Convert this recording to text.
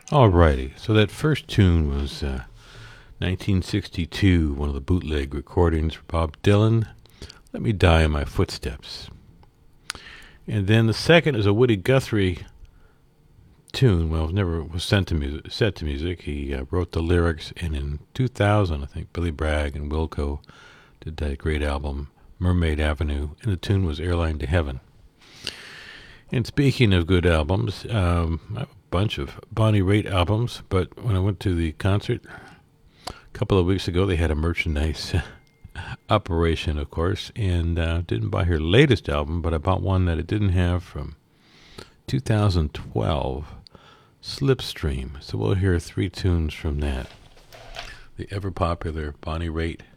Alrighty, so that first tune was 1962, one of the bootleg recordings for Bob Dylan, Let Me Die in My Footsteps. And then the second is a Woody Guthrie tune. Well, it never was set to music. He wrote the lyrics, and in 2000, I think, Billy Bragg and Wilco did that great album, Mermaid Avenue, and the tune was Airline to Heaven. And speaking of good albums, I have a bunch of Bonnie Raitt albums, but when I went to the concert a couple of weeks ago, they had a merchandise operation, of course, and didn't buy her latest album, but I bought one that it didn't have from 2012, Slipstream. So we'll hear three tunes from that. The ever-popular Bonnie Raitt